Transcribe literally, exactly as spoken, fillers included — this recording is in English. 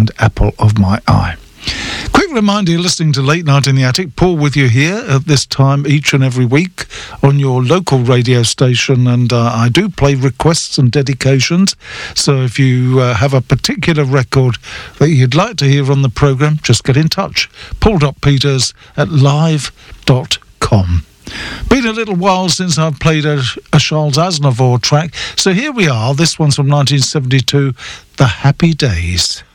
and apple of my eye. Quick reminder, you're listening to Late Night in the Attic. Paul with you here at this time each and every week on your local radio station, and uh, I do play requests and dedications, so if you uh, have a particular record that you'd like to hear on the programme, just get in touch. paul.peters at live dot com. Been a little while since I've played a, a Charles Aznavour track, so here we are. This one's from nineteen seventy-two, The Happy Days.